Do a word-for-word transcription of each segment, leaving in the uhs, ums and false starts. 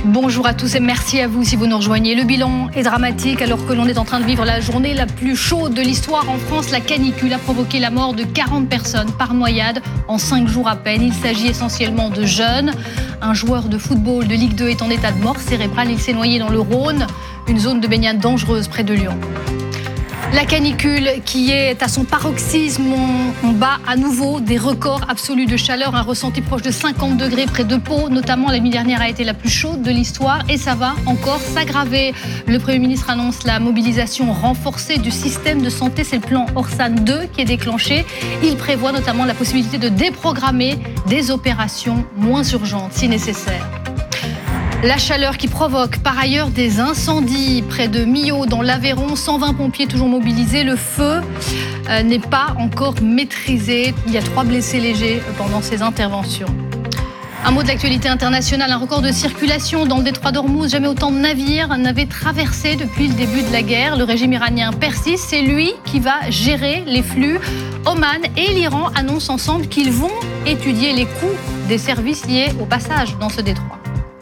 Bonjour à tous et merci à vous si vous nous rejoignez. Le bilan est dramatique alors que l'on est en train de vivre la journée la plus chaude de l'histoire en France. La canicule a provoqué la mort de quarante personnes par noyade en cinq jours à peine. Il s'agit essentiellement de jeunes. Un joueur de football de Ligue deux est en état de mort cérébrale. Il s'est noyé dans le Rhône, une zone de baignade dangereuse près de Lyon. La canicule qui est à son paroxysme, on, on bat à nouveau des records absolus de chaleur, un ressenti proche de cinquante degrés près de Pau, notamment la nuit dernière a été la plus chaude de l'histoire et ça va encore s'aggraver. Le Premier ministre annonce la mobilisation renforcée du système de santé, c'est le plan Orsan deux qui est déclenché. Il prévoit notamment la possibilité de déprogrammer des opérations moins urgentes si nécessaire. La chaleur qui provoque par ailleurs des incendies près de Millau dans l'Aveyron, cent vingt pompiers toujours mobilisés. Le feu euh, n'est pas encore maîtrisé. Il y a trois blessés légers pendant ces interventions. Un mot de l'actualité internationale, un record de circulation dans le détroit d'Ormuz. Jamais autant de navires n'avaient traversé depuis le début de la guerre. Le régime iranien persiste, c'est lui qui va gérer les flux. Oman et l'Iran annoncent ensemble qu'ils vont étudier les coûts des services liés au passage dans ce détroit.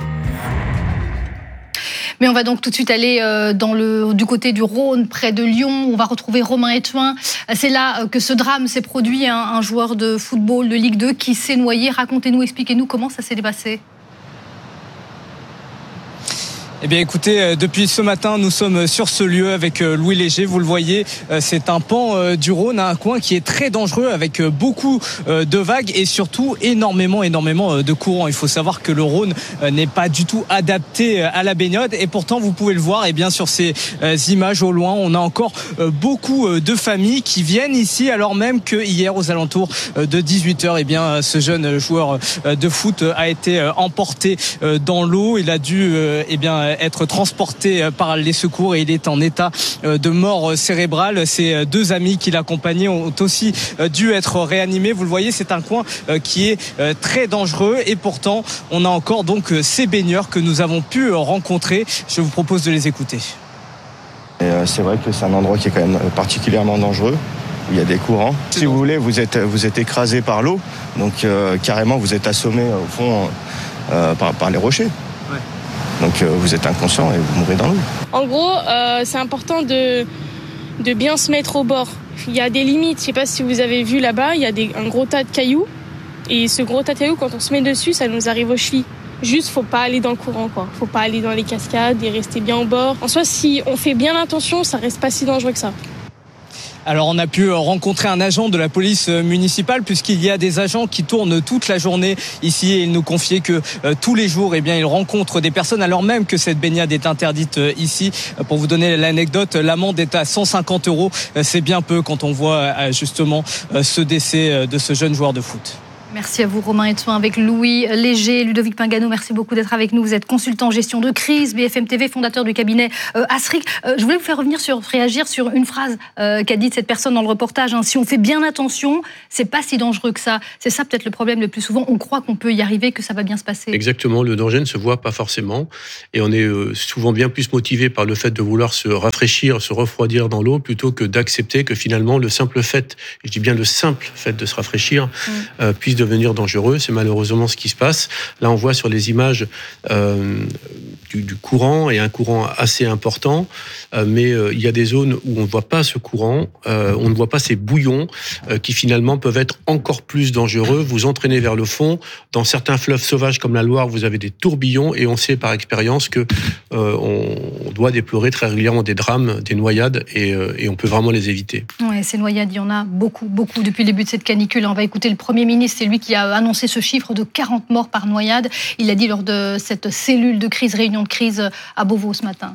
Mais on va donc tout de suite aller dans le, du côté du Rhône, près de Lyon. On va retrouver Romain Etouin. C'est là que ce drame s'est produit, un, un joueur de football de Ligue deux qui s'est noyé. Racontez-nous, expliquez-nous comment ça s'est passé. Eh bien écoutez, depuis ce matin, nous sommes sur ce lieu avec Louis Léger. Vous le voyez, c'est un pan du Rhône, un coin qui est très dangereux avec beaucoup de vagues et surtout énormément, énormément de courants. Il faut savoir que le Rhône n'est pas du tout adapté à la baignade et pourtant, vous pouvez le voir, eh bien sur ces images au loin, on a encore beaucoup de familles qui viennent ici alors même que hier, aux alentours de dix-huit heures, eh bien ce jeune joueur de foot a été emporté dans l'eau. Il a dû, eh bien être transporté par les secours et il est en état de mort cérébrale. Ses deux amis qui l'accompagnaient ont aussi dû être réanimés. Vous le voyez, c'est un coin qui est très dangereux et pourtant on a encore donc ces baigneurs que nous avons pu rencontrer. Je vous propose de les écouter. Et c'est vrai que c'est un endroit qui est quand même particulièrement dangereux. Il y a des courants. Si vous voulez, vous êtes, vous êtes écrasé par l'eau, donc euh, carrément vous êtes assommé au fond euh, par, par les rochers. Ouais. Donc euh, vous êtes inconscient et vous mourrez dans l'eau. En gros, euh, c'est important de, de bien se mettre au bord. Il y a des limites. Je ne sais pas si vous avez vu là-bas, il y a des, un gros tas de cailloux. Et ce gros tas de cailloux, quand on se met dessus, ça nous arrive aux chevilles. Juste, faut pas aller dans le courant, quoi. Faut pas aller dans les cascades et rester bien au bord. En soi, si on fait bien attention, ça reste pas si dangereux que ça. Alors on a pu rencontrer un agent de la police municipale puisqu'il y a des agents qui tournent toute la journée ici et il nous confiait que euh, tous les jours eh bien, ils rencontrent des personnes alors même que cette baignade est interdite euh, ici. Pour vous donner l'anecdote, l'amende est à cent cinquante euros. C'est bien peu quand on voit euh, justement euh, ce décès euh, de ce jeune joueur de foot. Merci à vous Romain Etouin avec Louis Léger, Ludovic Pingano, merci beaucoup d'être avec nous. Vous êtes consultant en gestion de crise, B F M T V, fondateur du cabinet euh, Asric. Euh, je voulais vous faire revenir sur, réagir sur une phrase euh, qu'a dite cette personne dans le reportage. Hein. Si on fait bien attention, c'est pas si dangereux que ça. C'est ça peut-être le problème le plus souvent. On croit qu'on peut y arriver, que ça va bien se passer. Exactement, le danger ne se voit pas forcément. Et on est euh, souvent bien plus motivé par le fait de vouloir se rafraîchir, se refroidir dans l'eau, plutôt que d'accepter que finalement le simple fait, et je dis bien le simple fait de se rafraîchir, mmh. euh, puisse devenir dangereux. C'est malheureusement ce qui se passe. Là, on voit sur les images euh, du, du courant, et un courant assez important, euh, mais euh, il y a des zones où on ne voit pas ce courant, euh, on ne voit pas ces bouillons euh, qui finalement peuvent être encore plus dangereux, vous entraîner vers le fond. Dans certains fleuves sauvages comme la Loire, vous avez des tourbillons et on sait par expérience que euh, on doit déplorer très régulièrement des drames, des noyades et, euh, et on peut vraiment les éviter. Ouais, ces noyades, il y en a beaucoup, beaucoup depuis le début de cette canicule. On va écouter le Premier ministre, c'est lui qui a annoncé ce chiffre de quarante morts par noyade. Il l'a dit lors de cette cellule de crise, réunion de crise à Beauvau ce matin.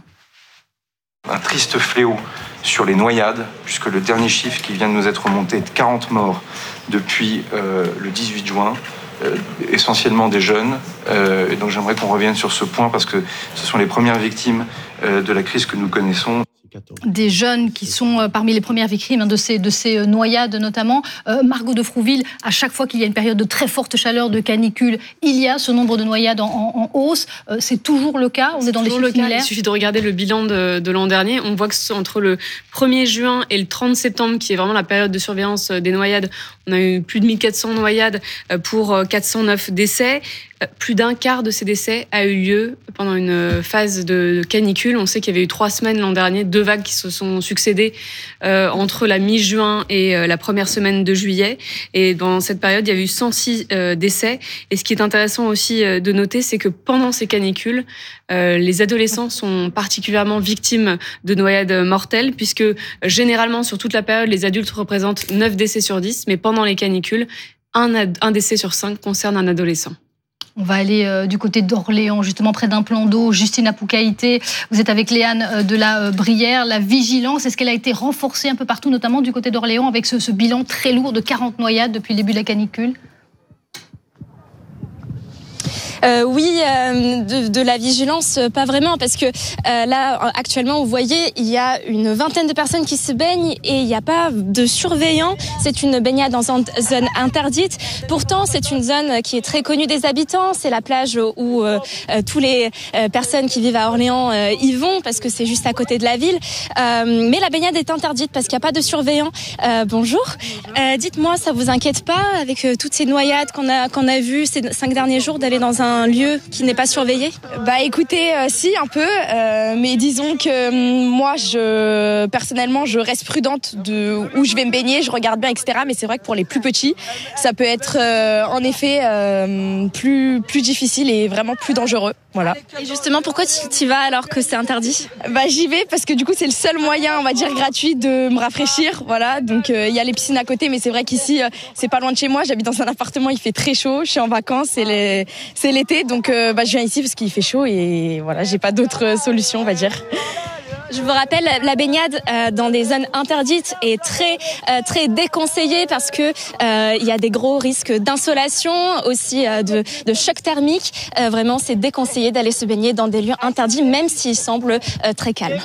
Un triste fléau sur les noyades, puisque le dernier chiffre qui vient de nous être remonté est de quarante morts depuis euh, le dix-huit juin, euh, essentiellement des jeunes. Euh, et donc j'aimerais qu'on revienne sur ce point parce que ce sont les premières victimes euh, de la crise que nous connaissons. Des jeunes qui sont parmi les premières victimes de ces, de ces noyades notamment. Euh, Margot de Frouville, à chaque fois qu'il y a une période de très forte chaleur, de canicule, il y a ce nombre de noyades en, en, en hausse. Euh, c'est toujours le cas, on est, est dans les chiffres similaires. Il suffit de regarder le bilan de, de l'an dernier. On voit que entre le premier juin et le trente septembre, qui est vraiment la période de surveillance des noyades, On a eu plus de mille quatre cents noyades pour quatre cent neuf décès. Plus d'un quart de ces décès a eu lieu pendant une phase de canicule. On sait qu'il y avait eu trois semaines l'an dernier, deux vagues qui se sont succédées euh, entre la mi-juin et euh, la première semaine de juillet. Et dans cette période, il y a eu cent six euh, décès. Et ce qui est intéressant aussi euh, de noter, c'est que pendant ces canicules, euh, les adolescents sont particulièrement victimes de noyades mortelles, puisque euh, généralement, sur toute la période, les adultes représentent neuf décès sur dix, mais pendant les canicules, un, ad- un décès sur cinq concerne un adolescent. On va aller euh, du côté d'Orléans, justement près d'un plan d'eau. Justine Apoucaïté, vous êtes avec Léane euh, de la euh, Brière. La vigilance, est-ce qu'elle a été renforcée un peu partout, notamment du côté d'Orléans, avec ce, ce bilan très lourd de quarante noyades depuis le début de la canicule ? Euh, oui, euh, de, de la vigilance, pas vraiment, parce que euh, là, actuellement, vous voyez, il y a une vingtaine de personnes qui se baignent et il n'y a pas de surveillants. C'est une baignade dans une zone interdite. Pourtant, c'est une zone qui est très connue des habitants. C'est la plage où euh, euh, tous les euh, personnes qui vivent à Orléans euh, y vont, parce que c'est juste à côté de la ville. Euh, mais la baignade est interdite parce qu'il n'y a pas de surveillants. Euh, bonjour. Euh, dites-moi, ça vous inquiète pas avec euh, toutes ces noyades qu'on a qu'on a vues ces cinq derniers jours, d'aller dans un un lieu qui n'est pas surveillé ? Bah écoutez, euh, si un peu, euh, mais disons que euh, moi, je personnellement, je reste prudente de où je vais me baigner, je regarde bien, et cetera. Mais c'est vrai que pour les plus petits, ça peut être euh, en effet euh, plus plus difficile et vraiment plus dangereux. Voilà. Et justement, pourquoi tu y vas alors que c'est interdit ? Bah j'y vais parce que du coup c'est le seul moyen, on va dire gratuit, de me rafraîchir. Voilà. Donc il euh, y a les piscines à côté, mais c'est vrai qu'ici euh, c'est pas loin de chez moi. J'habite dans un appartement, il fait très chaud. Je suis en vacances, c'est les... c'est l'été, donc euh, bah je viens ici parce qu'il fait chaud et voilà, j'ai pas d'autre solution, on va dire. Je vous rappelle, la baignade euh, dans des zones interdites est très euh, très déconseillée parce que euh, il y a des gros risques d'insolation, aussi euh, de, de choc thermique. Euh, vraiment, c'est déconseillé d'aller se baigner dans des lieux interdits, même s'ils semblent euh, très calmes.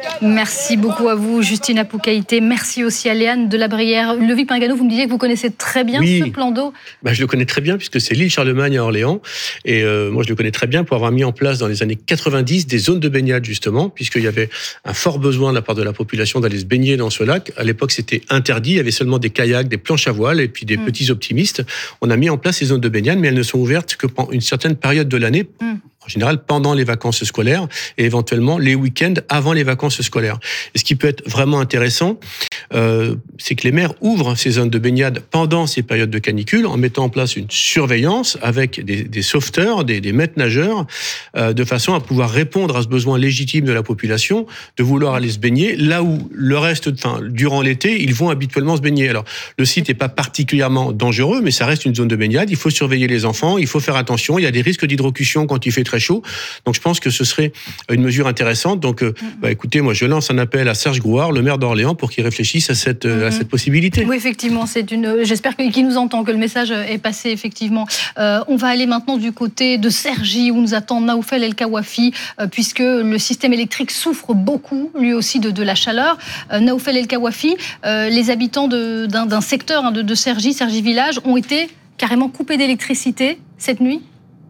Merci beaucoup à vous, Justine Apoucaïté. Merci aussi à Léane de la Brière. Ludovic Pingano, vous me disiez que vous connaissez très bien oui. ce plan d'eau. Bah, je le connais très bien puisque c'est l'île Charlemagne à Orléans. Et euh, moi, je le connais très bien pour avoir mis en place dans les années quatre-vingt-dix des zones de baignade, justement, puisqu'il y avait un fort besoin de la part de la population d'aller se baigner dans ce lac. À l'époque, c'était interdit. Il y avait seulement des kayaks, des planches à voile et puis des mmh. petits optimistes. On a mis en place ces zones de baignade, mais elles ne sont ouvertes que pendant une certaine période de l'année. Mmh. En général, pendant les vacances scolaires et éventuellement les week-ends avant les vacances scolaires. Et ce qui peut être vraiment intéressant, euh, c'est que les maires ouvrent ces zones de baignade pendant ces périodes de canicule en mettant en place une surveillance avec des, des sauveteurs, des, des maîtres nageurs, euh, de façon à pouvoir répondre à ce besoin légitime de la population de vouloir aller se baigner là où le reste, enfin, durant l'été, ils vont habituellement se baigner. Alors, le site n'est pas particulièrement dangereux, mais ça reste une zone de baignade. Il faut surveiller les enfants, il faut faire attention. Il y a des risques d'hydrocution quand il fait très chaud. Donc, je pense que ce serait une mesure intéressante. Donc, euh, bah, écoutez, moi, je lance un appel à Serge Grouard, le maire d'Orléans, pour qu'il réfléchisse à cette, mmh. à cette possibilité. Oui, effectivement, c'est une. J'espère qu'il nous entend, que le message est passé, effectivement. Euh, on va aller maintenant du côté de Cergy, où nous attend Naoufel El Kawafi, euh, puisque le système électrique souffre beaucoup, lui aussi, de, de la chaleur. Euh, Naoufel El Kawafi, euh, les habitants de, d'un, d'un secteur hein, de, de Cergy, Cergy Village, ont été carrément coupés d'électricité cette nuit.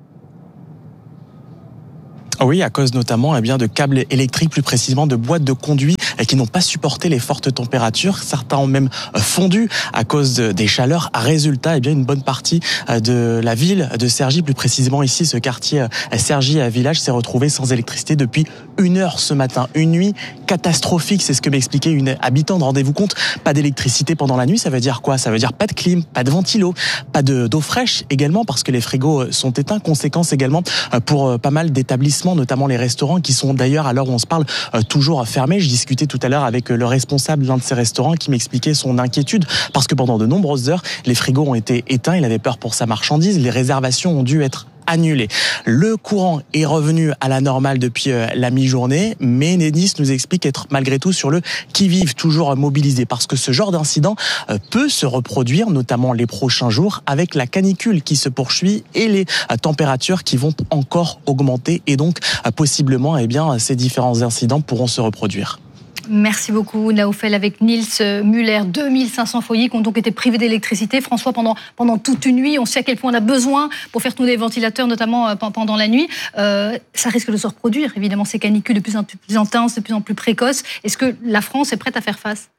Oui, à cause notamment eh bien, de câbles électriques, plus précisément de boîtes de conduits qui n'ont pas supporté les fortes températures. Certains ont même fondu à cause de, des chaleurs. Résultat, eh bien, une bonne partie de la ville de Cergy, plus précisément ici, ce quartier Cergy Village, s'est retrouvé sans électricité depuis une heure ce matin. Une nuit catastrophique, c'est ce que m'expliquait une habitante. Rendez-vous compte, pas d'électricité pendant la nuit, ça veut dire quoi ? Ça veut dire pas de clim, pas de ventilo, pas de, d'eau fraîche également, parce que les frigos sont éteints. Conséquence également pour pas mal d'établissements, notamment les restaurants qui sont d'ailleurs, à l'heure où on se parle, euh, toujours fermés. Je discutais tout à l'heure avec le responsable d'un de ces restaurants qui m'expliquait son inquiétude parce que pendant de nombreuses heures, les frigos ont été éteints. Il avait peur pour sa marchandise. Les réservations ont dû être annulé. Le courant est revenu à la normale depuis euh, la mi-journée, mais Nénis nous explique être malgré tout sur le qui-vive, toujours mobilisé, parce que ce genre d'incident euh, peut se reproduire, notamment les prochains jours, avec la canicule qui se poursuit et les euh, températures qui vont encore augmenter, et donc euh, possiblement, eh bien, ces différents incidents pourront se reproduire. Merci beaucoup, Naoufel, avec Nils Muller. deux mille cinq cents foyers qui ont donc été privés d'électricité. François, pendant, pendant toute une nuit, on sait à quel point on a besoin pour faire tourner les ventilateurs, notamment pendant la nuit. Euh, ça risque de se reproduire, évidemment, ces canicules de plus en plus intenses, de plus en plus précoces. Est-ce que la France est prête à faire face ?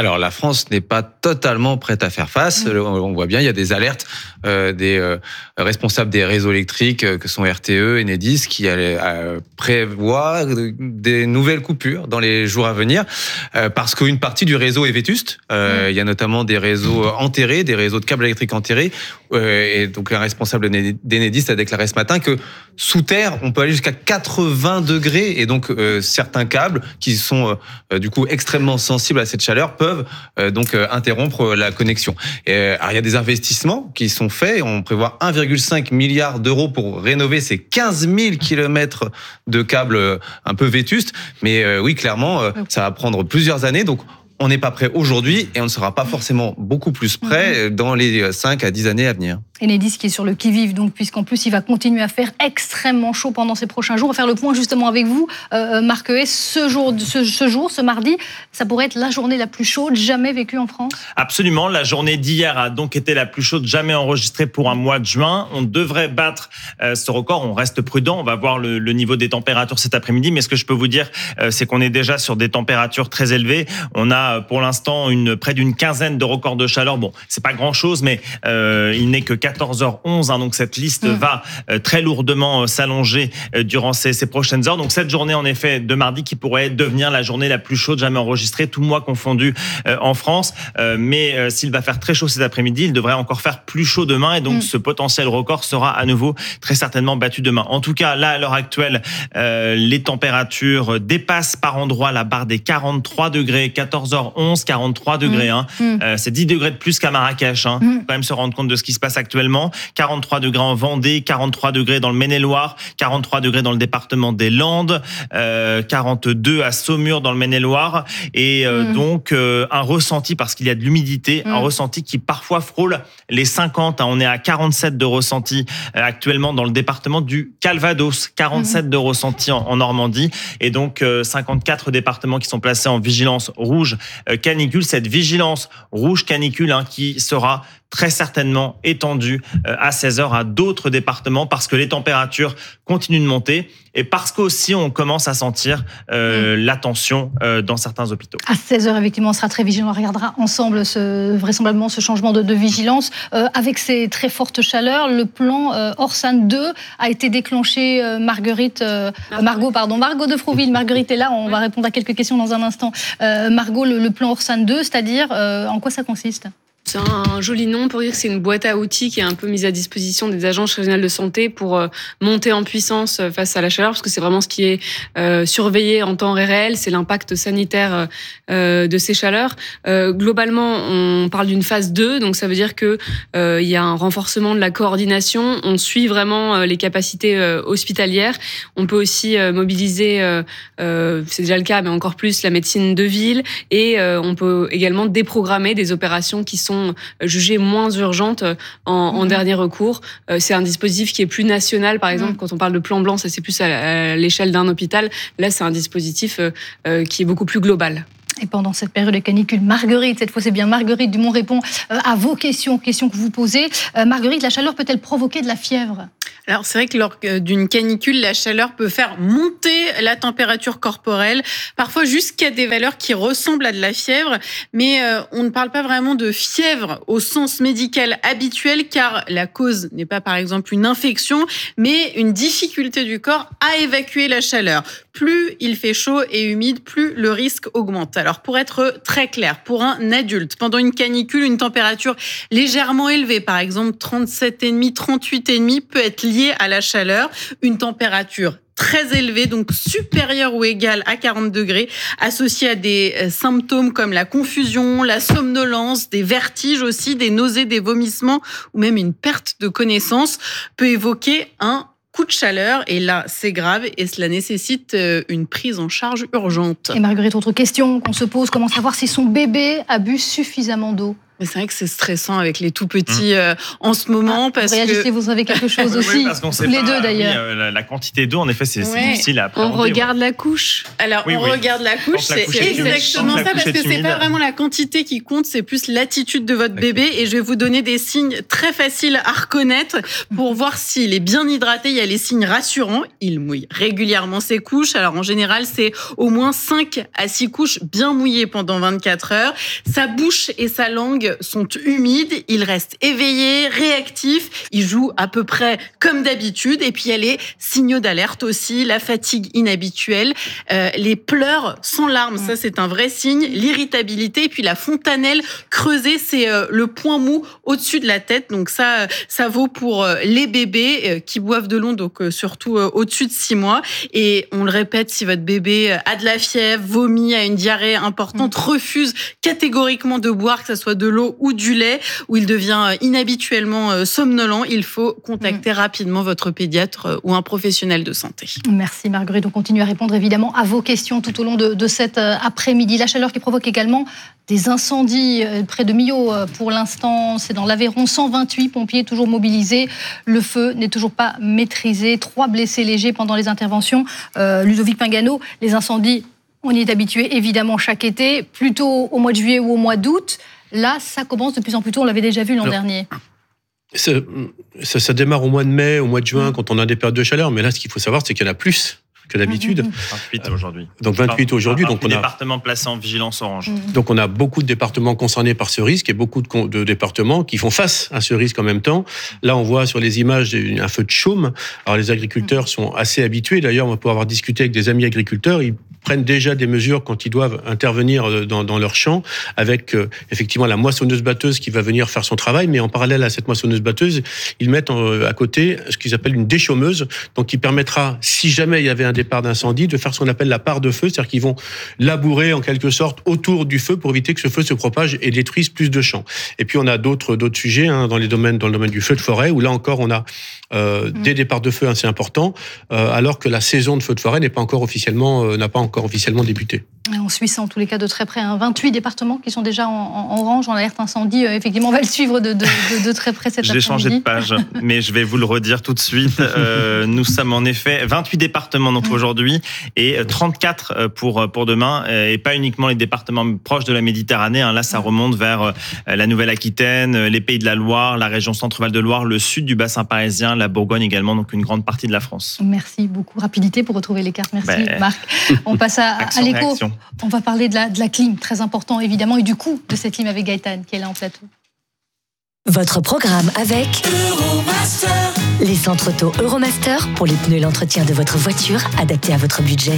Alors la France n'est pas totalement prête à faire face. Mmh. On voit bien, il y a des alertes euh, des euh, responsables des réseaux électriques euh, que sont R T E, Enedis, qui euh, prévoient des nouvelles coupures dans les jours à venir euh, parce qu'une partie du réseau est vétuste. Euh, mmh. Il y a notamment des réseaux enterrés, des réseaux de câbles électriques enterrés. Euh, et donc un responsable d'Enedis a déclaré ce matin que sous terre, on peut aller jusqu'à quatre-vingts degrés et donc euh, certains câbles qui sont euh, du coup extrêmement sensibles à cette chaleur peuvent euh, donc euh, interrompre la connexion. Et, alors, il y a des investissements qui sont faits. On prévoit un virgule cinq milliard d'euros pour rénover ces quinze mille kilomètres de câbles un peu vétustes. Mais euh, oui, clairement, euh, ça va prendre plusieurs années. Donc, on n'est pas prêt aujourd'hui et on ne sera pas forcément beaucoup plus prêt dans les cinq à dix années à venir. Enedis qui est sur le qui-vive, donc, puisqu'en plus il va continuer à faire extrêmement chaud pendant ces prochains jours. On va faire le point justement avec vous, euh, Marc Huet. Ce jour, ce, ce jour, ce mardi, ça pourrait être la journée la plus chaude jamais vécue en France. Absolument, la journée d'hier a donc été la plus chaude jamais enregistrée pour un mois de juin. On devrait battre euh, ce record, on reste prudent, on va voir le, le niveau des températures cet après-midi, mais ce que je peux vous dire, euh, c'est qu'on est déjà sur des températures très élevées. On a pour l'instant une, près d'une quinzaine de records de chaleur. Bon, c'est pas grand-chose, mais euh, il n'est que quatorze heures onze, hein, donc cette liste mmh. va euh, très lourdement euh, s'allonger euh, durant ces, ces prochaines heures. Donc cette journée, en effet, de mardi, qui pourrait devenir la journée la plus chaude jamais enregistrée, tout mois confondu euh, en France. Euh, mais euh, s'il va faire très chaud cet après-midi, il devrait encore faire plus chaud demain, et donc mmh. ce potentiel record sera à nouveau très certainement battu demain. En tout cas, là, à l'heure actuelle, euh, les températures dépassent par endroits la barre des quarante-trois degrés, quatorze heures onze, quarante-trois degrés. Hein. Mmh. Euh, c'est dix degrés de plus qu'à Marrakech. Hein. Mmh. Faut quand même se rendre compte de ce qui se passe actuellement. quarante-trois degrés en Vendée, quarante-trois degrés dans le Maine-et-Loire, quarante-trois degrés dans le département des Landes, euh, quarante-deux à Saumur dans le Maine-et-Loire. Et euh, mmh. donc, euh, un ressenti, parce qu'il y a de l'humidité, mmh. un ressenti qui parfois frôle les cinquante. Hein. On est à quarante-sept de ressenti euh, actuellement dans le département du Calvados, quarante-sept mmh. de ressenti en, en Normandie. Et donc, euh, cinquante-quatre départements qui sont placés en vigilance rouge euh, canicule. Cette vigilance rouge canicule hein, qui sera très certainement étendue à seize heures à d'autres départements parce que les températures continuent de monter et parce qu'aussi on commence à sentir euh, mmh. la tension euh, dans certains hôpitaux. À seize heures, effectivement, on sera très vigilant. On regardera ensemble ce, vraisemblablement ce changement de, de vigilance. Euh, avec ces très fortes chaleurs, le plan euh, Orsan deux a été déclenché. Euh, Marguerite, euh, Margot, pardon, Margot de Frouville. Marguerite est là, on va répondre à quelques questions dans un instant. Euh, Margot, le, le plan Orsan deux, c'est-à-dire euh, en quoi ça consiste ? C'est un joli nom pour dire que c'est une boîte à outils qui est un peu mise à disposition des agences régionales de santé pour monter en puissance face à la chaleur, parce que c'est vraiment ce qui est euh, surveillé en temps réel, c'est l'impact sanitaire euh, de ces chaleurs. Euh, globalement, on parle d'une phase deux, donc ça veut dire que euh, il y a un renforcement de la coordination, on suit vraiment euh, les capacités euh, hospitalières. On peut aussi euh, mobiliser, euh, euh, c'est déjà le cas, mais encore plus la médecine de ville, et euh, on peut également déprogrammer des opérations qui sont jugées moins urgentes en, en mmh. dernier recours. C'est un dispositif qui est plus national, par exemple, mmh. quand on parle de plan blanc, ça c'est plus à l'échelle d'un hôpital. Là, c'est un dispositif qui est beaucoup plus global. Et pendant cette période de canicule, Marguerite, cette fois c'est bien Marguerite Dumont répond à vos questions, questions que vous posez. Marguerite, la chaleur peut-elle provoquer de la fièvre ? Alors c'est vrai que lors d'une canicule, la chaleur peut faire monter la température corporelle, parfois jusqu'à des valeurs qui ressemblent à de la fièvre, mais euh, on ne parle pas vraiment de fièvre au sens médical habituel, car la cause n'est pas par exemple une infection, mais une difficulté du corps à évacuer la chaleur. Plus il fait chaud et humide, plus le risque augmente. Alors pour être très clair, pour un adulte, pendant une canicule, une température légèrement élevée, par exemple trente-sept virgule cinq, trente-huit virgule cinq, peut être liée à la chaleur. Une température très élevée, donc supérieure ou égale à quarante degrés, associée à des symptômes comme la confusion, la somnolence, des vertiges aussi, des nausées, des vomissements ou même une perte de connaissance, peut évoquer un coup de chaleur, et là, c'est grave et cela nécessite une prise en charge urgente. Et Marguerite, autre question qu'on se pose, comment savoir si son bébé a bu suffisamment d'eau ? Mais c'est vrai que c'est stressant avec les tout petits euh, en ce moment. Ah, parce vous réagissez, que... vous avez quelque chose aussi. Oui, parce qu'on sait les pas, deux d'ailleurs. Oui, euh, la, la quantité d'eau, en effet, c'est, c'est Ouais. difficile à appréhender. On regarde la couche. Alors, Oui, on oui. regarde la couche, Quand la c'est couche est humide, exactement quand la ça, couche parce est que c'est humide. pas vraiment la quantité qui compte, c'est plus l'attitude de votre bébé. Et je vais vous donner des signes très faciles à reconnaître pour voir s'il est bien hydraté. Il y a les signes rassurants. Il mouille régulièrement ses couches. Alors, en général, c'est au moins cinq à six couches bien mouillées pendant vingt-quatre heures. Sa bouche et sa langue sont humides. Il reste éveillé, réactif. Il joue à peu près comme d'habitude. Et puis, il y a les signaux d'alerte aussi, la fatigue inhabituelle, euh, les pleurs sans larmes, ça c'est un vrai signe, l'irritabilité, et puis la fontanelle creusée, c'est euh, le point mou au-dessus de la tête. Donc ça, ça vaut pour euh, les bébés euh, qui boivent de l'eau, donc euh, surtout euh, au-dessus de six mois. Et on le répète, si votre bébé a de la fièvre, vomit, a une diarrhée importante, mmh. refuse catégoriquement de boire, que ce soit de l'eau ou du lait, ou il devient inhabituellement somnolent, il faut contacter mmh. rapidement votre pédiatre ou un professionnel de santé. Merci Marguerite. On continue à répondre évidemment à vos questions tout au long de, de cet après-midi. La chaleur qui provoque également des incendies près de Millau. Pour l'instant, c'est dans l'Aveyron. cent vingt-huit pompiers toujours mobilisés. Le feu n'est toujours pas maîtrisé. Trois blessés légers pendant les interventions. Euh, Ludovic Pingano, les incendies, on y est habitué évidemment chaque été, plutôt au mois de juillet ou au mois d'août. Là, ça commence de plus en plus tôt. On l'avait déjà vu l'an Alors... dernier. Ça, ça, ça démarre au mois de mai, au mois de juin, mmh. quand on a des périodes de chaleur. Mais là, ce qu'il faut savoir, c'est qu'il y en a plus que d'habitude. vingt-huit aujourd'hui. Donc vingt-huit aujourd'hui. Donc on a départements placés en vigilance orange. Donc on a beaucoup de départements concernés par ce risque et beaucoup de, de départements qui font face à ce risque en même temps. Là, on voit sur les images un feu de chaume. Alors les agriculteurs sont assez habitués. D'ailleurs, on va pouvoir avoir discuté avec des amis agriculteurs. Ils prennent déjà des mesures quand ils doivent intervenir dans, dans leur champ, avec euh, effectivement la moissonneuse-batteuse qui va venir faire son travail, mais en parallèle à cette moissonneuse-batteuse, ils mettent en, à côté ce qu'ils appellent une déchaumeuse, donc qui permettra, si jamais il y avait un départ d'incendie, de faire ce qu'on appelle la part de feu, c'est-à-dire qu'ils vont labourer en quelque sorte autour du feu pour éviter que ce feu se propage et détruise plus de champs. Et puis on a d'autres d'autres sujets hein, dans les domaines dans le domaine du feu de forêt, où là encore on a euh, mmh. des départs de feu assez importants, euh, alors que la saison de feu de forêt n'est pas encore officiellement euh, n'a pas encore encore officiellement débuté. On suit ça en tous les cas de très près. Hein. vingt-huit départements qui sont déjà en, en orange, en alerte incendie. Euh, effectivement, on va le suivre de, de, de, de très près cet après-midi. J'ai changé de page, mais je vais vous le redire tout de suite. Euh, nous sommes en effet vingt-huit départements donc mmh. aujourd'hui et trente-quatre pour, pour demain. Et pas uniquement les départements proches de la Méditerranée. Hein. Là, ça remonte vers la Nouvelle-Aquitaine, les Pays de la Loire, la région Centre-Val de Loire, le sud du bassin parisien, la Bourgogne également, donc une grande partie de la France. Merci beaucoup. Rapidité pour retrouver les cartes. Merci ben... Marc. On passe à, à l'écho. Réaction. On va parler de la, de la clim, très important évidemment, et du coût de cette clim avec Gaëtan qui est là en plateau. Votre programme avec Euromaster. Les centres auto Euromaster pour les pneus et l'entretien de votre voiture adaptés à votre budget.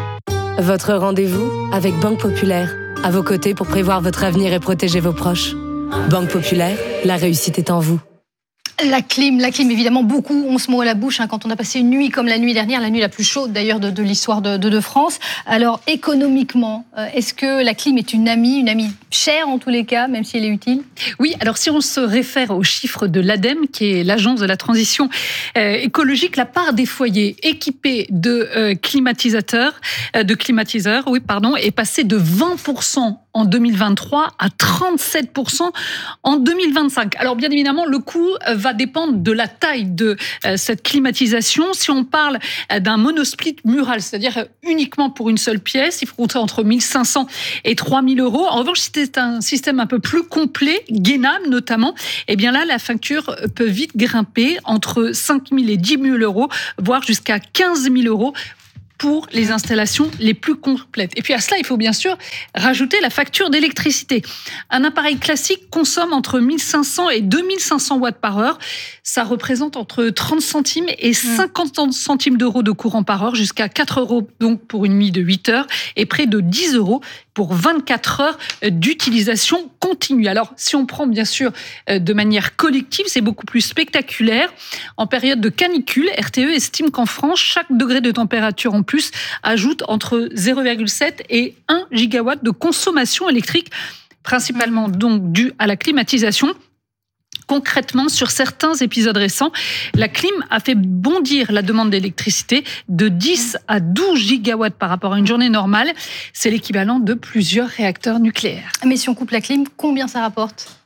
Votre rendez-vous avec Banque Populaire. À vos côtés pour prévoir votre avenir et protéger vos proches. Banque Populaire, la réussite est en vous. La clim, la clim, évidemment, beaucoup ont ce mot à la bouche hein, quand on a passé une nuit comme la nuit dernière, la nuit la plus chaude d'ailleurs de, de l'histoire de, de, de France. Alors, économiquement, euh, est-ce que la clim est une amie, une amie chère en tous les cas, même si elle est utile ? Oui, alors si on se réfère aux chiffres de l'ADEME, qui est l'agence de la transition euh, écologique, la part des foyers équipés de euh, climatisateurs, euh, de climatiseurs, oui, pardon, est passée de vingt pour cent en deux mille vingt-trois à trente-sept pour cent en deux mille vingt-cinq. Alors bien évidemment, le coût va dépendre de la taille de euh, cette climatisation. Si on parle euh, d'un monosplit mural, c'est-à-dire uniquement pour une seule pièce, il faut compter entre mille cinq cents et trois mille euros. En revanche, si c'est un système un peu plus complet, gainable notamment, eh bien là, la facture peut vite grimper entre cinq mille et dix mille euros, voire jusqu'à quinze mille euros pour les installations les plus complètes. Et puis à cela, il faut bien sûr rajouter la facture d'électricité. Un appareil classique consomme entre mille cinq cents et deux mille cinq cents watts par heure. Ça représente entre trente centimes et cinquante centimes d'euros de courant par heure, jusqu'à quatre euros donc pour une nuit de huit heures et près de dix euros pour vingt-quatre heures d'utilisation continue. Alors, si on prend bien sûr de manière collective, c'est beaucoup plus spectaculaire. En période de canicule, R T E estime qu'en France, chaque degré de température en plus ajoute entre zéro virgule sept et un gigawatt de consommation électrique, principalement donc due à la climatisation. Concrètement, sur certains épisodes récents, la clim a fait bondir la demande d'électricité de dix à douze gigawatts par rapport à une journée normale. C'est l'équivalent de plusieurs réacteurs nucléaires. Mais si on coupe la clim, combien ça rapporte ?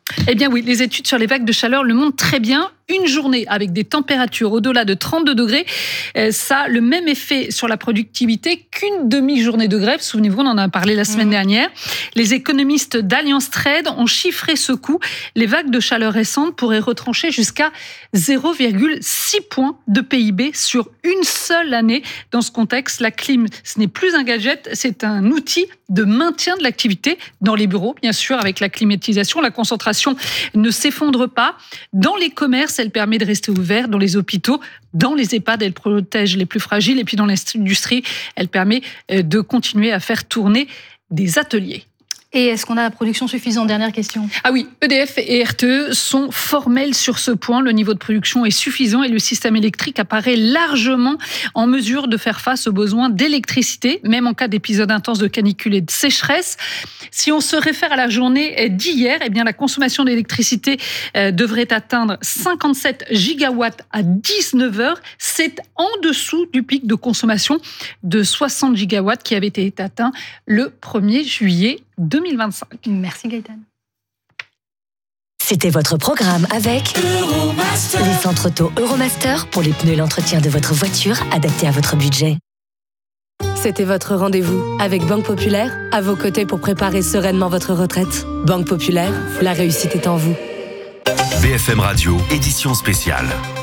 Eh bien oui, les études sur les vagues de chaleur le montrent très bien. Une journée avec des températures au-delà de trente-deux degrés, ça a le même effet sur la productivité qu'une demi-journée de grève. Souvenez-vous, on en a parlé la semaine mmh. dernière. Les économistes d'Alliance Trade ont chiffré ce coût. Les vagues de chaleur récentes pourraient retrancher jusqu'à zéro virgule six points de P I B sur une seule année. Dans ce contexte, la clim, ce n'est plus un gadget, c'est un outil de maintien de l'activité dans les bureaux. Bien sûr, avec la climatisation, la concentration ne s'effondre pas. Dans les commerces, elle permet de rester ouverte, dans les hôpitaux, dans les EHPAD, elle protège les plus fragiles, et puis dans l'industrie, elle permet de continuer à faire tourner des ateliers. Et est-ce qu'on a la production suffisante? Dernière question. Ah oui, E D F et R T E sont formels sur ce point. Le niveau de production est suffisant et le système électrique apparaît largement en mesure de faire face aux besoins d'électricité, même en cas d'épisodes intenses de canicule et de sécheresse. Si on se réfère à la journée d'hier, eh bien la consommation d'électricité devrait atteindre cinquante-sept gigawatts à dix-neuf heures. C'est en dessous du pic de consommation de soixante gigawatts qui avait été atteint le premier juillet deux mille vingt-cinq. Merci Gaëtane. C'était votre programme avec Euromaster. Les centres auto Euromaster pour les pneus et l'entretien de votre voiture adaptés à votre budget. C'était votre rendez-vous avec Banque Populaire, à vos côtés pour préparer sereinement votre retraite. Banque Populaire, la réussite est en vous. B F M Radio, édition spéciale.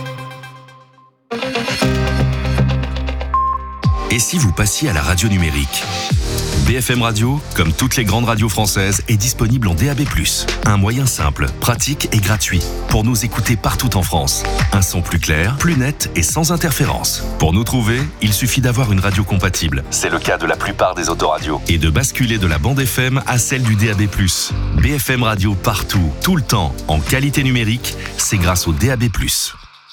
Et si vous passiez à la radio numérique ? B F M Radio, comme toutes les grandes radios françaises, est disponible en D A B plus. Un moyen simple, pratique et gratuit pour nous écouter partout en France. Un son plus clair, plus net et sans interférence. Pour nous trouver, il suffit d'avoir une radio compatible. C'est le cas de la plupart des autoradios. Et de basculer de la bande F M à celle du D A B plus. B F M Radio partout, tout le temps, en qualité numérique, c'est grâce au D A B plus.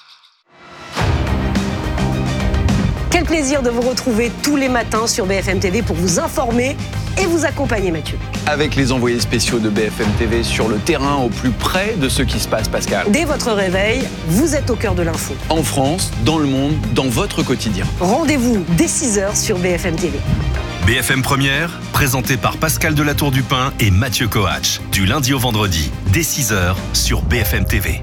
Quel plaisir de vous retrouver tous les matins sur B F M T V pour vous informer et vous accompagner, Mathieu. Avec les envoyés spéciaux de B F M T V sur le terrain, au plus près de ce qui se passe, Pascal. Dès votre réveil, vous êtes au cœur de l'info. En France, dans le monde, dans votre quotidien. Rendez-vous dès six heures sur B F M T V. B F M Première, présenté par Pascal Delatour-Dupin et Mathieu Coach. Du lundi au vendredi, dès six heures sur B F M T V.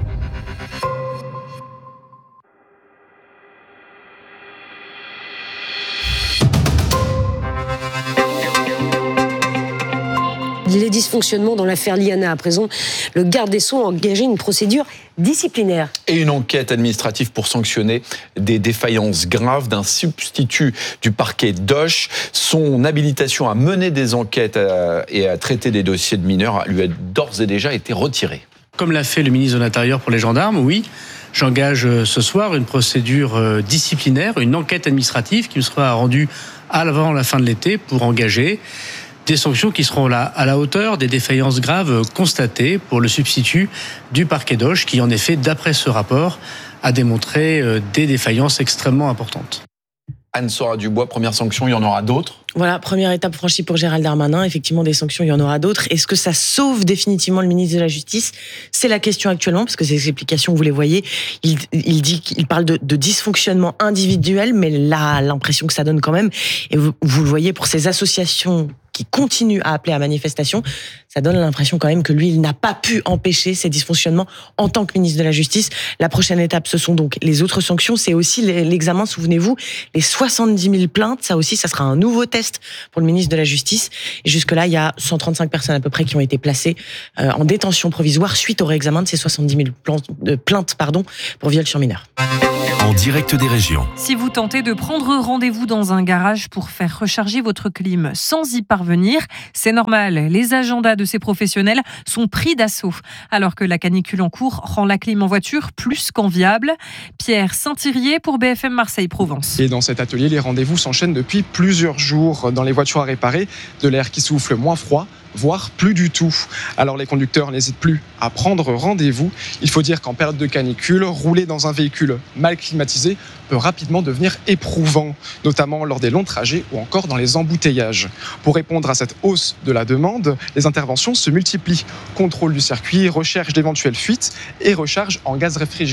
Les dysfonctionnements dans l'affaire Liana. À présent, le garde des Sceaux a engagé une procédure disciplinaire. Et une enquête administrative pour sanctionner des défaillances graves d'un substitut du parquet d'Auch. Son habilitation à mener des enquêtes et à traiter des dossiers de mineurs lui a d'ores et déjà été retirée. Comme l'a fait le ministre de l'Intérieur pour les gendarmes, oui, j'engage ce soir une procédure disciplinaire, une enquête administrative qui me sera rendue avant la fin de l'été pour engager des sanctions qui seront là à la hauteur des défaillances graves constatées pour le substitut du parquet d'Auch qui, en effet, d'après ce rapport, a démontré des défaillances extrêmement importantes. Anne-Sora Dubois, première sanction, il y en aura d'autres ? Voilà, première étape franchie pour Gérald Darmanin. Effectivement, des sanctions, il y en aura d'autres. Est-ce que ça sauve définitivement le ministre de la Justice ? C'est la question actuellement, parce que ces explications, vous les voyez, il, il dit qu'il parle de, de dysfonctionnement individuel, mais là, l'impression que ça donne quand même, et vous, vous le voyez pour ces associations qui continue à appeler à manifestation, ça donne l'impression quand même que lui, il n'a pas pu empêcher ces dysfonctionnements en tant que ministre de la Justice. La prochaine étape, ce sont donc les autres sanctions. C'est aussi l'examen, souvenez-vous, les soixante-dix mille plaintes. Ça aussi, ça sera un nouveau test pour le ministre de la Justice. Et jusque-là, il y a cent trente-cinq personnes à peu près qui ont été placées euh, en détention provisoire suite au réexamen de ces soixante-dix mille plaintes, euh, plaintes pardon, pour viol sur mineur. En direct des régions. Si vous tentez de prendre rendez-vous dans un garage pour faire recharger votre clim sans y parvenir, c'est normal. Les agendas de ces professionnels sont pris d'assaut, alors que la canicule en cours rend la clim en voiture plus qu'enviable. Pierre Saint-Thirier pour B F M Marseille-Provence. Et dans cet atelier, les rendez-vous s'enchaînent depuis plusieurs jours. Dans les voitures à réparer, de l'air qui souffle moins froid, voire plus du tout. Alors les conducteurs n'hésitent plus à prendre rendez-vous. Il faut dire qu'en période de canicule, rouler dans un véhicule mal climatisé peut rapidement devenir éprouvant, notamment lors des longs trajets ou encore dans les embouteillages. Pour répondre à cette hausse de la demande, les interventions se multiplient. Contrôle du circuit, recherche d'éventuelles fuites et recharge en gaz réfrigérant.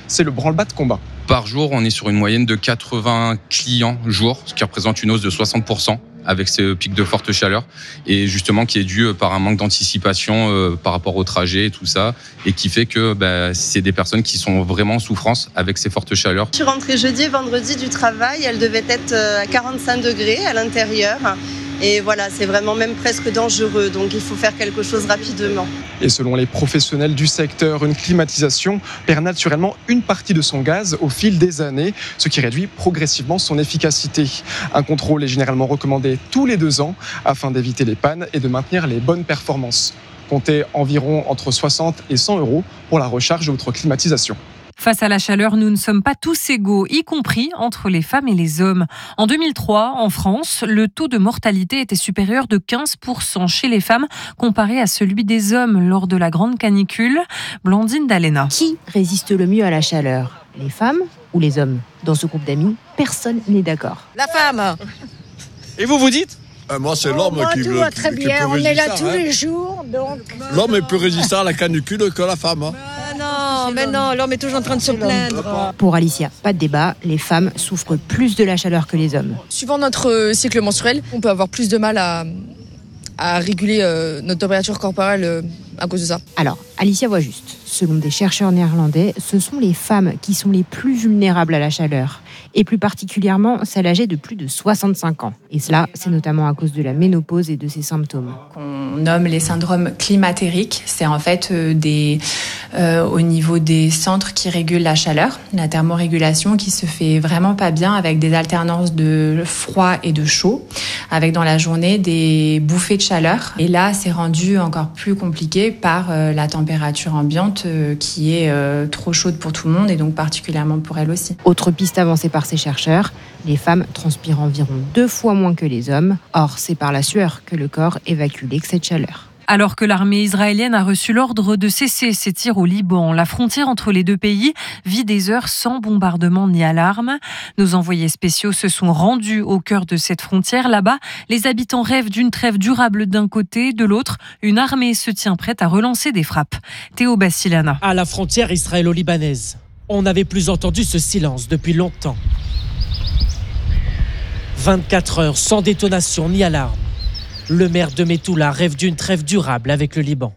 c'est le branle-bas de combat. Par jour, on est sur une moyenne de quatre-vingts clients jour, ce qui représente une hausse de soixante pour cent avec ces pics de forte chaleur, et justement qui est dû par un manque d'anticipation euh, par rapport au trajet et tout ça, et qui fait que bah, c'est des personnes qui sont vraiment en souffrance avec ces fortes chaleurs. Je suis rentrée jeudi et vendredi du travail, elle devait être à quarante-cinq degrés à l'intérieur. Et voilà, c'est vraiment même presque dangereux, donc il faut faire quelque chose rapidement. Et selon les professionnels du secteur, une climatisation perd naturellement une partie de son gaz au fil des années, ce qui réduit progressivement son efficacité. Un contrôle est généralement recommandé tous les deux ans afin d'éviter les pannes et de maintenir les bonnes performances. Comptez environ entre soixante et cent euros pour la recharge de votre climatisation. Face à la chaleur, nous ne sommes pas tous égaux, y compris entre les femmes et les hommes. En deux mille trois, en France, le taux de mortalité était supérieur de quinze pour cent chez les femmes comparé à celui des hommes lors de la grande canicule. Blandine Dalena. Qui résiste le mieux à la chaleur ? Les femmes ou les hommes ? Dans ce groupe d'amis, personne n'est d'accord. La femme. Et vous vous dites ? Euh, moi, c'est l'homme moi, qui, tout le, va qui, très qui bien. est plus On est là résistant, tous hein. les jours, donc. L'homme est plus résistant à la canicule que la femme. Hein. Ah non, mais non, l'homme est toujours en train de se plaindre. Pour Alicia, pas de débat, les femmes souffrent plus de la chaleur que les hommes. Suivant notre cycle menstruel, on peut avoir plus de mal à, à réguler euh, notre température corporelle euh, à cause de ça. Alors, Alicia voit juste. Selon des chercheurs néerlandais, ce sont les femmes qui sont les plus vulnérables à la chaleur, et plus particulièrement celles âgées de plus de soixante-cinq ans. Et cela, c'est notamment à cause de la ménopause et de ses symptômes. On nomme les syndromes climatériques. C'est en fait euh, des, euh, au niveau des centres qui régulent la chaleur, la thermorégulation qui se fait vraiment pas bien avec des alternances de froid et de chaud, avec dans la journée des bouffées de chaleur. Et là, c'est rendu encore plus compliqué par euh, la température ambiante euh, qui est euh, trop chaude pour tout le monde et donc particulièrement pour elle aussi. Autre piste avancée par ces chercheurs, les femmes transpirent environ deux fois moins que les hommes. Or, c'est par la sueur que le corps évacue l'excès de chaleur. Alors que l'armée israélienne a reçu l'ordre de cesser ses tirs au Liban, la frontière entre les deux pays vit des heures sans bombardement ni alarme. Nos envoyés spéciaux se sont rendus au cœur de cette frontière. Là-bas, les habitants rêvent d'une trêve durable d'un côté, de l'autre, une armée se tient prête à relancer des frappes. Théo Bassilana. À la frontière israélo-libanaise, on n'avait plus entendu ce silence depuis longtemps. vingt-quatre heures sans détonation ni alarme. Le maire de Metula rêve d'une trêve durable avec le Liban.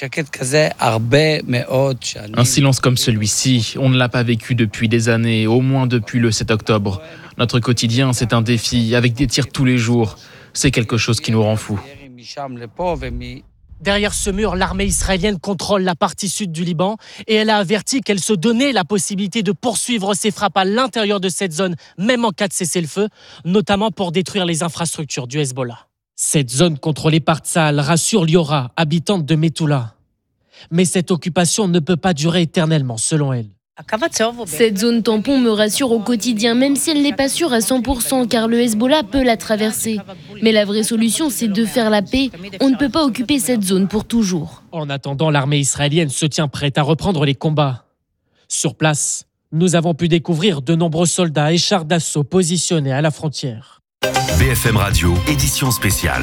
Un silence comme celui-ci, on ne l'a pas vécu depuis des années, au moins depuis le sept octobre. Notre quotidien, c'est un défi, avec des tirs tous les jours. C'est quelque chose qui nous rend fous. Derrière ce mur, l'armée israélienne contrôle la partie sud du Liban et elle a averti qu'elle se donnait la possibilité de poursuivre ses frappes à l'intérieur de cette zone, même en cas de cessez-le-feu, notamment pour détruire les infrastructures du Hezbollah. Cette zone contrôlée par Tsahal rassure Liora, habitante de Metula. Mais cette occupation ne peut pas durer éternellement, selon elle. Cette zone tampon me rassure au quotidien, même si elle n'est pas sûre à cent pour cent, car le Hezbollah peut la traverser. Mais la vraie solution, c'est de faire la paix. On ne peut pas occuper cette zone pour toujours. En attendant, l'armée israélienne se tient prête à reprendre les combats. Sur place, nous avons pu découvrir de nombreux soldats et chars d'assaut positionnés à la frontière. B F M Radio, édition spéciale.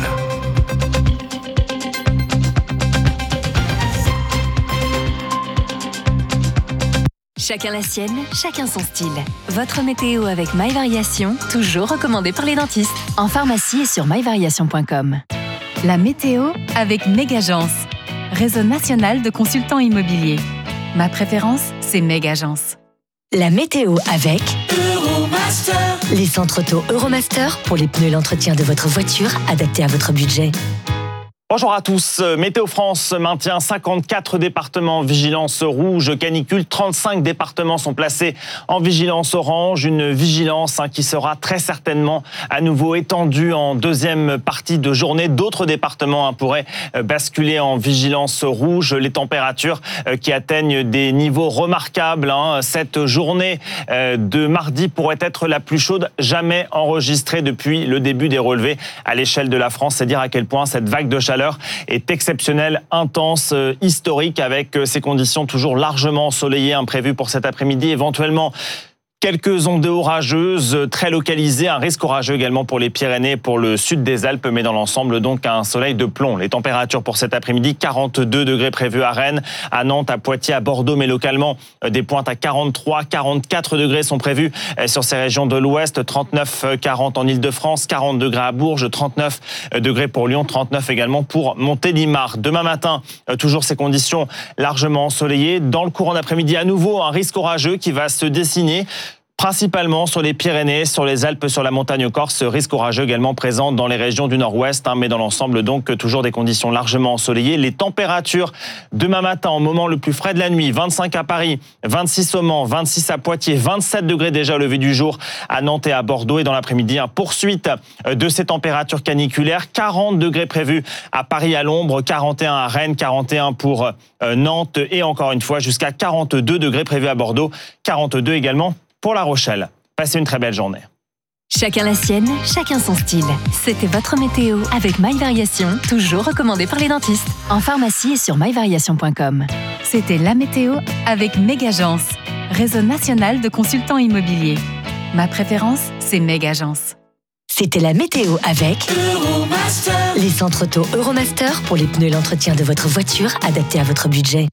Chacun la sienne, chacun son style. Votre météo avec My Variation, toujours recommandé par les dentistes. En pharmacie et sur my variation point com. La météo avec Megagence, réseau national de consultants immobiliers. Ma préférence, c'est Megagence. La météo avec Euromaster. Les centres auto Euromaster pour les pneus et l'entretien de votre voiture adaptés à votre budget. Bonjour à tous. Météo France maintient cinquante-quatre départements en vigilance rouge canicule. trente-cinq départements sont placés en vigilance orange. Une vigilance hein, qui sera très certainement à nouveau étendue en deuxième partie de journée. D'autres départements hein, pourraient basculer en vigilance rouge. Les températures euh, qui atteignent des niveaux remarquables. Hein. Cette journée euh, de mardi pourrait être la plus chaude jamais enregistrée depuis le début des relevés à l'échelle de la France. C'est dire à quel point cette vague de chaleur est exceptionnelle, intense, euh, historique, avec euh, ces conditions toujours largement ensoleillées, imprévues pour cet après-midi, éventuellement Quelques ondées orageuses très localisées, un risque orageux également pour les Pyrénées et pour le sud des Alpes, mais dans l'ensemble donc un soleil de plomb. Les températures pour cet après-midi, quarante-deux degrés prévus à Rennes, à Nantes, à Poitiers, à Bordeaux, mais localement des pointes à quarante-trois, quarante-quatre degrés sont prévus sur ces régions de l'Ouest, trente-neuf, quarante en Ile-de-France, quarante degrés à Bourges, trente-neuf degrés pour Lyon, trente-neuf également pour Montélimar. Demain matin, toujours ces conditions largement ensoleillées. Dans le courant d'après-midi, à nouveau, un risque orageux qui va se dessiner. Principalement sur les Pyrénées, sur les Alpes, sur la montagne corse, risque orageux également présent dans les régions du nord-ouest, hein, mais dans l'ensemble donc toujours des conditions largement ensoleillées. Les températures demain matin au moment le plus frais de la nuit, vingt-cinq à Paris, vingt-six au Mans, vingt-six à Poitiers, vingt-sept degrés déjà au lever du jour à Nantes et à Bordeaux, et dans l'après-midi, hein, poursuite de ces températures caniculaires, quarante degrés prévus à Paris à l'ombre, quarante et un à Rennes, quarante et un pour euh, Nantes, et encore une fois jusqu'à quarante-deux degrés prévus à Bordeaux, quarante-deux également pour La Rochelle. Passez une très belle journée. Chacun la sienne, chacun son style. C'était votre météo avec My Variation, toujours recommandé par les dentistes. En pharmacie et sur my variation point com. C'était la météo avec Mégagence, réseau national de consultants immobiliers. Ma préférence, c'est Mégagence. C'était la météo avec Euromaster. Les centres auto Euromaster pour les pneus et l'entretien de votre voiture adaptés à votre budget.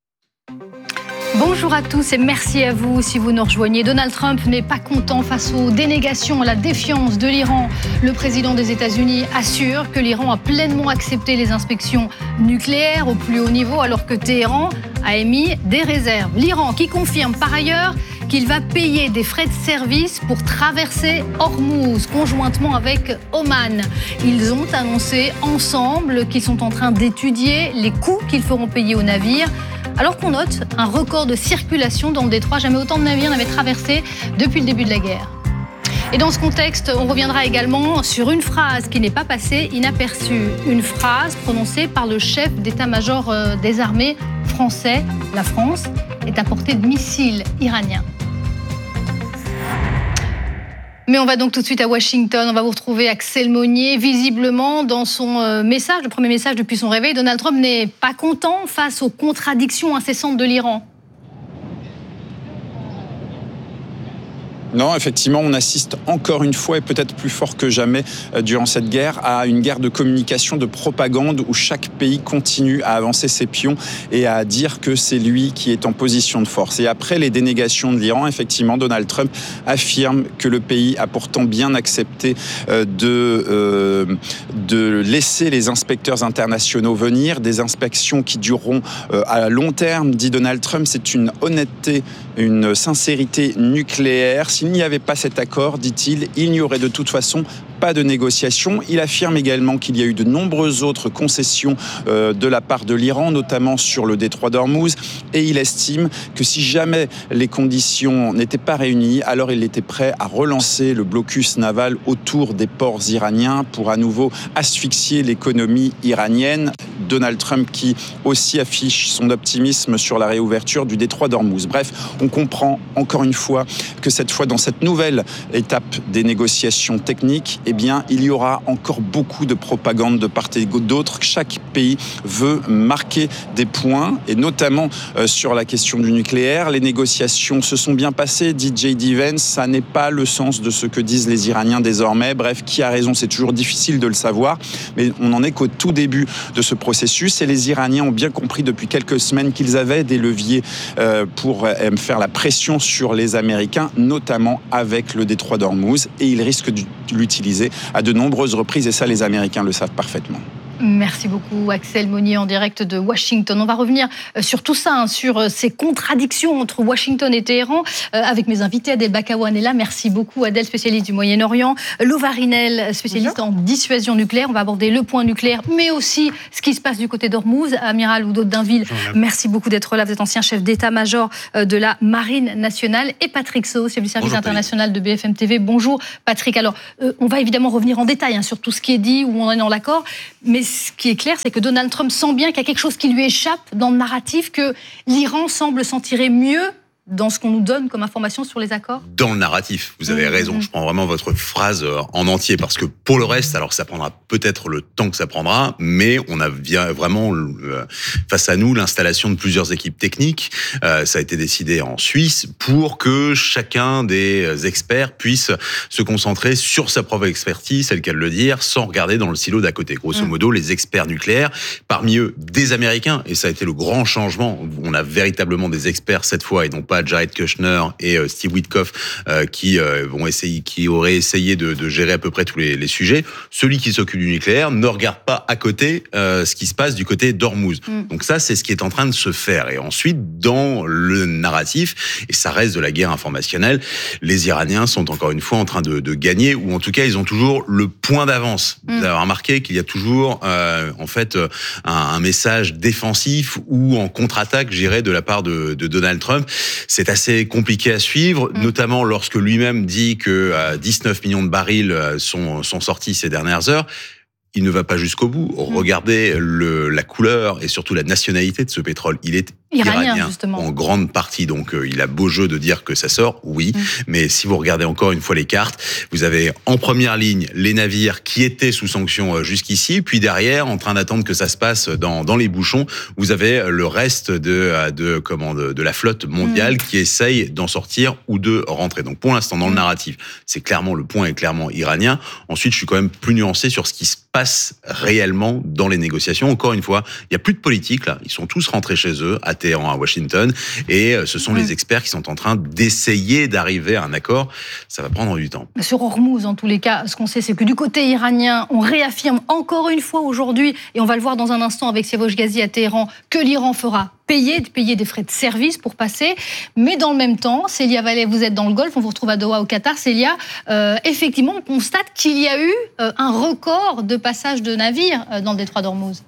Bonjour à tous et merci à vous si vous nous rejoignez. Donald Trump n'est pas content face aux dénégations, à la défiance de l'Iran. Le président des États-Unis assure que l'Iran a pleinement accepté les inspections nucléaires au plus haut niveau alors que Téhéran a émis des réserves. L'Iran qui confirme par ailleurs qu'il va payer des frais de service pour traverser Hormuz, conjointement avec Oman. Ils ont annoncé ensemble qu'ils sont en train d'étudier les coûts qu'ils feront payer aux navires, alors qu'on note un record de circulation dans le détroit. Jamais autant de navires n'avaient traversé depuis le début de la guerre. Et dans ce contexte, on reviendra également sur une phrase qui n'est pas passée inaperçue. Une phrase prononcée par le chef d'état-major des armées français. La France est à portée de missiles iraniens. Mais on va donc tout de suite à Washington. On va vous retrouver Axel Monnier. Visiblement, dans son message, le premier message depuis son réveil, Donald Trump n'est pas content face aux contradictions incessantes de l'Iran. Non, effectivement, on assiste encore une fois, et peut-être plus fort que jamais euh, durant cette guerre, à une guerre de communication, de propagande, où chaque pays continue à avancer ses pions et à dire que c'est lui qui est en position de force. Et après les dénégations de l'Iran, effectivement, Donald Trump affirme que le pays a pourtant bien accepté euh, de, euh, de laisser les inspecteurs internationaux venir, des inspections qui dureront euh, à long terme, dit Donald Trump. C'est une honnêteté, une sincérité nucléaire. S'il n'y avait pas cet accord, dit-il, il n'y aurait de toute façon pas de négociation. Il affirme également qu'il y a eu de nombreuses autres concessions euh, de la part de l'Iran, notamment sur le détroit d'Ormuz, et il estime que si jamais les conditions n'étaient pas réunies, alors il était prêt à relancer le blocus naval autour des ports iraniens pour à nouveau asphyxier l'économie iranienne. Donald Trump qui aussi affiche son optimisme sur la réouverture du détroit d'Ormuz. Bref, on comprend encore une fois que cette fois, dans cette nouvelle étape des négociations techniques, eh bien, il y aura encore beaucoup de propagande de part et d'autre. Chaque pays veut marquer des points, et notamment euh, sur la question du nucléaire. Les négociations se sont bien passées, dit J D Vance. Ça n'est pas le sens de ce que disent les Iraniens désormais. Bref, qui a raison, c'est toujours difficile de le savoir, mais on n'en est qu'au tout début de ce processus, et les Iraniens ont bien compris depuis quelques semaines qu'ils avaient des leviers euh, pour euh, faire la pression sur les Américains, notamment avec le détroit d'Ormuz, et ils risquent de l'utiliser à de nombreuses reprises, et ça, les Américains le savent parfaitement. Merci beaucoup Axel Monnier en direct de Washington. On va revenir sur tout ça, hein, sur ces contradictions entre Washington et Téhéran, euh, avec mes invités. Adèle Bakawan est là. Merci beaucoup Adèle, spécialiste du Moyen-Orient. Lo Varinel, spécialiste Bonjour. En dissuasion nucléaire. On va aborder le point nucléaire, mais aussi ce qui se passe du côté d'Ormuz. Amiral Oudot d'Inville, merci beaucoup d'être là. Vous êtes ancien chef d'état-major de la Marine nationale. Et Patrick Sauce, chef du service Bonjour, international de B F M T V. Bonjour Patrick. Alors, euh, on va évidemment revenir en détail hein, sur tout ce qui est dit, où on est dans l'accord, mais ce qui est clair, c'est que Donald Trump sent bien qu'il y a quelque chose qui lui échappe dans le narratif, que l'Iran semble s'en tirer mieux dans ce qu'on nous donne comme information sur les accords ? Dans le narratif, vous avez Mmh. raison. Je prends vraiment votre phrase en entier parce que pour le reste, alors ça prendra peut-être le temps que ça prendra, mais on a bien vraiment euh, face à nous l'installation de plusieurs équipes techniques. Euh, ça a été décidé en Suisse pour que chacun des experts puisse se concentrer sur sa propre expertise, c'est le cas de le dire, sans regarder dans le silo d'à côté. Grosso modo, les experts nucléaires, parmi eux des Américains, et ça a été le grand changement. On a véritablement des experts cette fois, et non pas Jared Kushner et euh, Steve Witkoff euh, qui euh, vont essayer, qui auraient essayé de, de gérer à peu près tous les, les sujets. Celui qui s'occupe du nucléaire ne regarde pas à côté euh, ce qui se passe du côté d'Ormuz. Mm. Donc ça, c'est ce qui est en train de se faire. Et ensuite, dans le narratif, et ça reste de la guerre informationnelle, les Iraniens sont encore une fois en train de, de gagner, ou en tout cas, ils ont toujours le point d'avance. Mm. Vous avez remarqué qu'il y a toujours, euh, en fait, un, un message défensif ou en contre-attaque, je dirais, de la part de, de Donald Trump. C'est assez compliqué à suivre, mmh. notamment lorsque lui-même dit que euh, dix-neuf millions de barils sont, sont sortis ces dernières heures. Il ne va pas jusqu'au bout. Mmh. Regardez le, la couleur et surtout la nationalité de ce pétrole. Il est iranien, iranien justement. En grande partie. Donc, euh, il a beau jeu de dire que ça sort, oui. Mmh. Mais si vous regardez encore une fois les cartes, vous avez en première ligne les navires qui étaient sous sanctions jusqu'ici. Puis derrière, en train d'attendre que ça se passe dans, dans les bouchons, vous avez le reste de, de, comment, de, de la flotte mondiale mmh. qui essaye d'en sortir ou de rentrer. Donc, pour l'instant, dans le narratif, c'est clairement, le point est clairement iranien. Ensuite, je suis quand même plus nuancé sur ce qui se passe réellement dans les négociations. Encore une fois, il n'y a plus de politique, là. Ils sont tous rentrés chez eux, à Téhéran, à Washington, et ce sont mmh. les experts qui sont en train d'essayer d'arriver à un accord. Ça va prendre du temps. Sur Hormuz, en tous les cas, ce qu'on sait, c'est que du côté iranien, on réaffirme encore une fois aujourd'hui, et on va le voir dans un instant avec Siavosh Ghazi à Téhéran, que l'Iran fera payer, payer des frais de service pour passer. Mais dans le même temps, Célia Vallet, vous êtes dans le Golfe, on vous retrouve à Doha au Qatar. Célia, euh, effectivement, on constate qu'il y a eu euh, un record de passage de navires euh, dans le détroit d'Ormuz.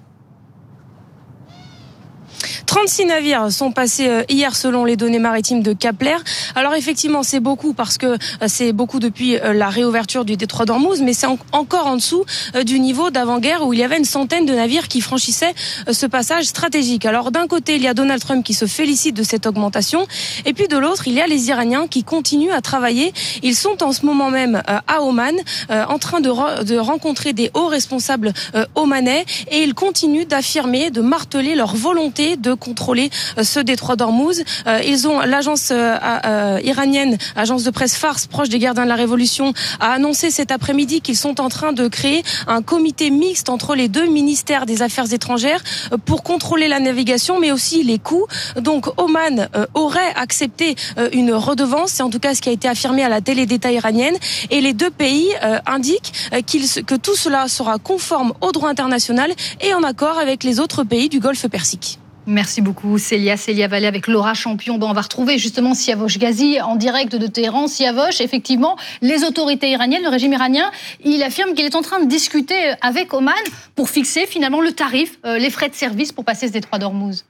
trente-six navires sont passés hier selon les données maritimes de Kepler. Alors effectivement, c'est beaucoup parce que c'est beaucoup depuis la réouverture du détroit d'Ormuz, mais c'est encore en dessous du niveau d'avant-guerre où il y avait une centaine de navires qui franchissaient ce passage stratégique. Alors d'un côté, il y a Donald Trump qui se félicite de cette augmentation, et puis de l'autre, il y a les Iraniens qui continuent à travailler. Ils sont en ce moment même à Oman, en train de, re- de rencontrer des hauts responsables omanais, et ils continuent d'affirmer, de marteler leur volonté de contrôler ce détroit d'Ormuz. Euh, ils ont l'agence euh, euh, iranienne, agence de presse Fars, proche des gardiens de la Révolution, a annoncé cet après-midi qu'ils sont en train de créer un comité mixte entre les deux ministères des Affaires étrangères pour contrôler la navigation, mais aussi les coûts. Donc Oman euh, aurait accepté euh, une redevance, c'est en tout cas ce qui a été affirmé à la télé d'État iranienne, et les deux pays euh, indiquent euh, qu'ils, que tout cela sera conforme au droit international et en accord avec les autres pays du Golfe Persique. Merci beaucoup Célia, Célia Vallet avec Laura Champion. Bon, on va retrouver justement Siavosh Ghazi en direct de Téhéran. Siavosh, effectivement, les autorités iraniennes, le régime iranien, il affirme qu'il est en train de discuter avec Oman pour fixer finalement le tarif, euh, les frais de service pour passer ce détroit d'Ormuz.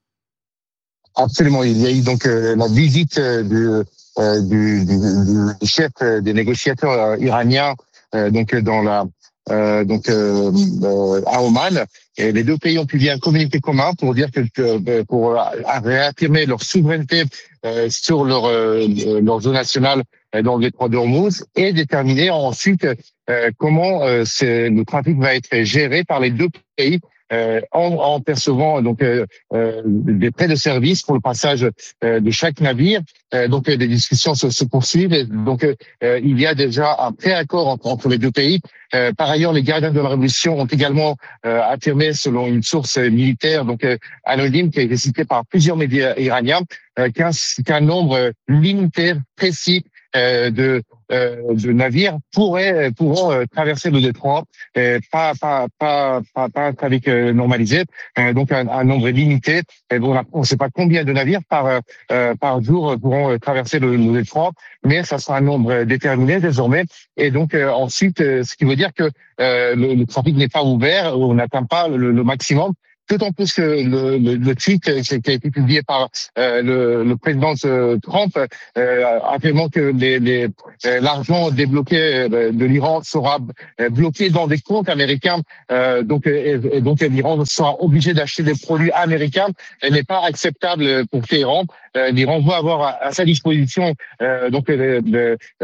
Absolument, il y a eu donc euh, la visite euh, du, euh, du, du, du chef euh, des négociateurs euh, iraniens euh, donc dans la Euh, donc euh, euh, à Oman, et les deux pays ont publié un communiqué commun pour dire que, que pour réaffirmer leur souveraineté euh, sur leur euh, leur zone nationale dans le détroit d'Ormuz, et déterminer ensuite euh, comment euh, c'est, le trafic va être géré par les deux pays. Euh, en, en percevant donc euh, euh, des frais de service pour le passage euh, de chaque navire. Euh, donc euh, des discussions se, se poursuivent. Et donc euh, il y a déjà un pré-accord entre, entre les deux pays. Euh, par ailleurs, les gardiens de la Révolution ont également euh, affirmé, selon une source militaire donc euh, anonyme qui a été citée par plusieurs médias iraniens, euh, qu'un, qu'un nombre limité, précis euh, de Euh, de navires pourraient pourront euh, traverser le détroit, euh, pas pas pas pas pas un trafic euh, normalisé, euh, donc un, un nombre limité. Et bon, on ne sait pas combien de navires par euh, par jour pourront euh, traverser le, le détroit, mais ça sera un nombre déterminé désormais. Et donc euh, ensuite, euh, ce qui veut dire que euh, le, le trafic n'est pas ouvert, on n'atteint pas le, le maximum. d'autant plus que le, le, le tweet qui a été publié par euh, le, le président Trump euh, affirmant que les, les, l'argent débloqué de l'Iran sera bloqué dans des comptes américains, euh, donc, et, et donc l'Iran sera obligé d'acheter des produits américains. Elle n'est pas acceptable pour Téhéran. Euh, L'Iran doit avoir à, à sa disposition euh, donc le, le,